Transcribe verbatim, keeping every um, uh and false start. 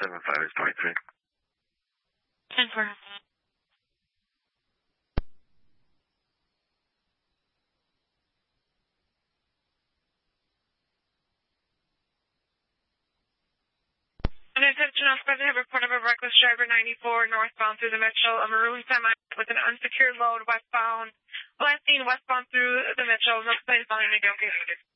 seven five is twenty-three. ten four. Attention, officer, have report of a reckless driver ninety-four northbound through the Mitchell, a maroon semi with an unsecured load westbound. Last seen westbound through the Mitchell, no place on any